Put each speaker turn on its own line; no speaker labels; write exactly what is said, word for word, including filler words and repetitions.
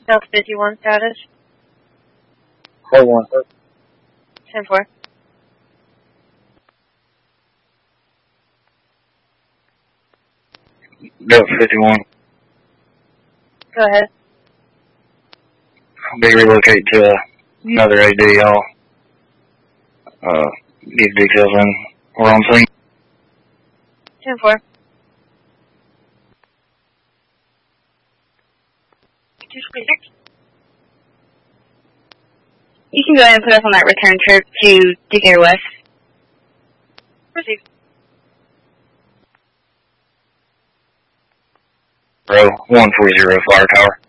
South fifty-one status.
Hold on, sir.
ten four.
Delta fifty-one.
Go ahead.
I'll be relocated to another A D, y'all. Uh, give details in. We're on scene.
ten four.
You can go ahead and put us on that return trip to Decatur West.
Proceed.
Row one four zero, Fire Tower.